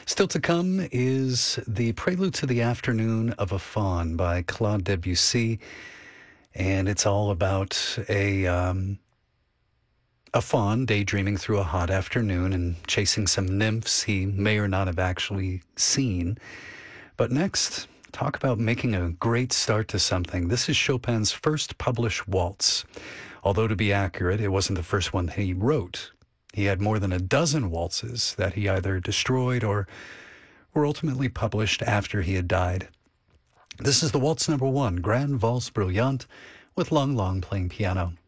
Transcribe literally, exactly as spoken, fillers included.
Still to come is the Prelude to the Afternoon of a Faun by Claude Debussy, and it's all about a um, a faun daydreaming through a hot afternoon and chasing some nymphs he may or not have actually seen. But next, talk about making a great start to something. This is Chopin's first published waltz. Although to be accurate, it wasn't the first one that he wrote. He had more than a dozen waltzes that he either destroyed or were ultimately published after he had died. This is the waltz number one, Grande Valse Bruyante, with Lang Lang playing piano.